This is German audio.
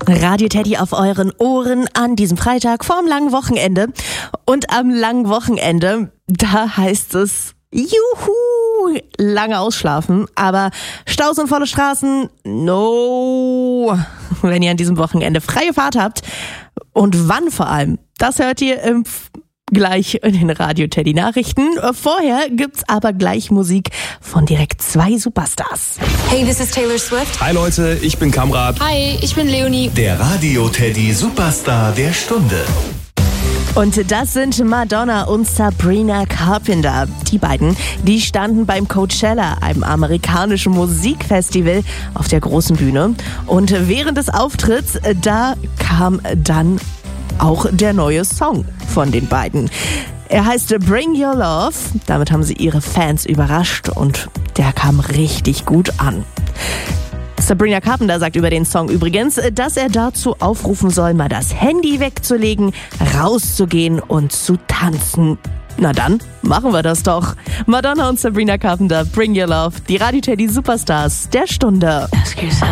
Radio Teddy auf euren Ohren an diesem Freitag vorm langen Wochenende. Und am langen Wochenende, da heißt es, juhu, lange ausschlafen, aber Staus und volle Straßen, no. Wenn ihr an diesem Wochenende freie Fahrt habt und wann vor allem, das hört ihr gleich in den Radio Teddy Nachrichten. Vorher gibt's aber gleich Musik von direkt 2 Superstars. Hey, this is Taylor Swift. Hi Leute, ich bin Kamrat. Hi, ich bin Leonie. Der Radio Teddy Superstar der Stunde. Und das sind Madonna und Sabrina Carpenter. Die beiden, die standen beim Coachella, einem amerikanischen Musikfestival, auf der großen Bühne. Und während des Auftritts, da kam dann auch der neue Song von den beiden. Er heißt Bring Your Love. Damit haben sie ihre Fans überrascht und der kam richtig gut an. Sabrina Carpenter sagt über den Song übrigens, dass er dazu aufrufen soll, mal das Handy wegzulegen, rauszugehen und zu tanzen. Na dann, machen wir das doch. Madonna und Sabrina Carpenter, Bring Your Love, die Radio Teddy Superstars der Stunde. Ask yourself.